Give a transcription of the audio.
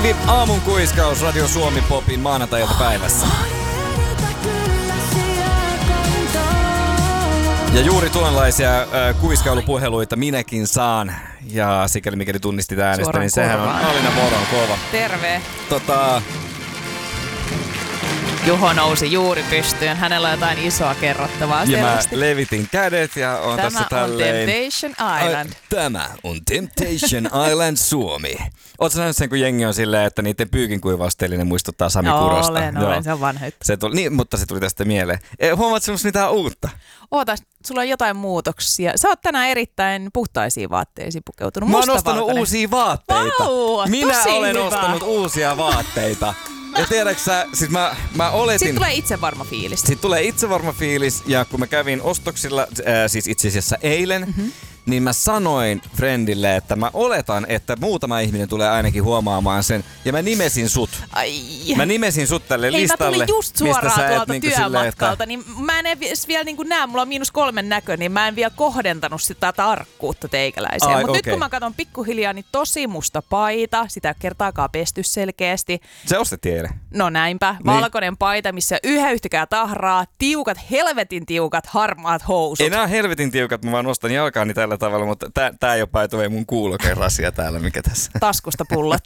Stevie, aamun kuiskaus Radio Suomi Popin maanantai-iltapäivässä. Ja juuri tuonlaisia kuiskailupuheluita minäkin saan. Ja sikäli mikäli tunnistit äänestä, suoran niin sehän on Alina Voronkova. Terve. Juho nousi juuri pystyyn. Hänellä on jotain isoa kerrottavaa. Ja selvästi. Mä levitin kädet ja on Tämä tässä tälleen. Temptation Island. Tämä on Temptation Island Suomi. Ootko nähnyt sen, kun jengi on silleen, että niiden pyykinkuivaustelinen muistuttaa Sami Kurosta? Olen, se on vanha. Niin, mutta se tuli tästä mieleen. Huomaatko sinusta mitään uutta? Oota, sulla on jotain muutoksia. Sä oot tänään erittäin puhtaisiin vaatteisiin pukeutunut. Mä oon ostanut uusia vaatteita. Vau, Minä olen hyvä. ostanut uusia vaatteita. Ja tiedätkö sä, siis mä oletin... Sitten tulee itsevarma fiilis. Sitten tulee itsevarma fiilis, ja kun mä kävin ostoksilla, siis itse asiassa eilen, niin mä sanoin friendille, että mä oletan, että muutama ihminen tulee ainakin huomaamaan sen, ja mä nimesin sut. Ai. Mä nimesin sut tälle listalle. Hei, mä tulin just suoraan tuolta niinku työmatkalta, niin mä en vielä niinku näe, mulla on -3 näkö, niin mä en vielä kohdentanut sitä tarkkuutta teikäläiseen. Mutta nyt kun mä katson pikkuhiljaa, niin tosi musta paita, sitä kertaakaan pesty selkeästi. Se ostettiin eilen. No näinpä, valkoinen paita, missä yhä yhtäkään tahraa, tiukat, helvetin tiukat, harmaat housut. Ei nää helvetin tiukat, mä vaan nostan jalkaani tällä tavalla, mutta tää ei ole paituvei mun kuulokerrasia täällä, mikä tässä. Taskusta